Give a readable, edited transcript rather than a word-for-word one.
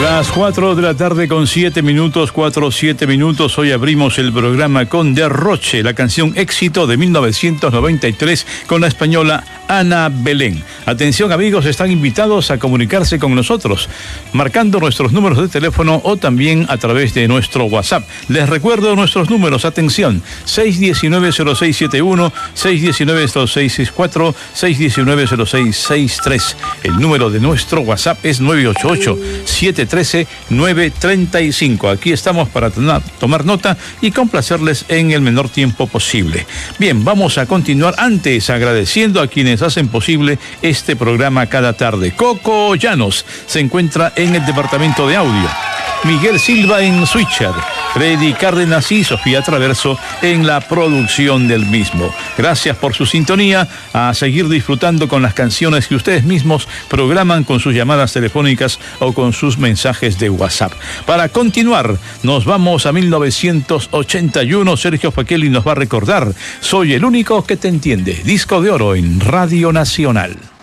Las 4 de la tarde con 7 minutos, 7 minutos. Hoy abrimos el programa con Derroche, la canción éxito de 1993 con la española Ana Belén. Atención amigos, están invitados a comunicarse con nosotros, marcando nuestros números de teléfono o también a través de nuestro WhatsApp. Les recuerdo nuestros números, atención, 619-0671, 619-0664, 619-0663. El número de nuestro WhatsApp es 988-713-935. Aquí estamos para tomar nota y complacerles en el menor tiempo posible. Bien, vamos a continuar, antes agradeciendo a quienes hacen posible este programa cada tarde. Coco Llanos se encuentra en el departamento de audio, Miguel Silva en Switcher, Freddy Cárdenas y Sofía Traverso en la producción del mismo. Gracias por su sintonía, a seguir disfrutando con las canciones que ustedes mismos programan con sus llamadas telefónicas o con sus mensajes de WhatsApp. Para continuar, nos vamos a 1981. Sergio Fakeli nos va a recordar Soy el único que te entiende, disco de oro en Radio Nacional.